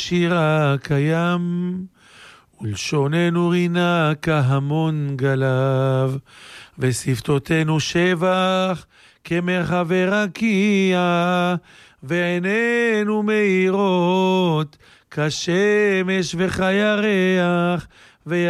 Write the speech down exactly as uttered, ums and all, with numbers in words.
שירה קיים, ולשוננו רינה כהמון גלב, ושפתותינו שבח כמרחבי רקיע, ועינינו מאירות כשמש וכירח,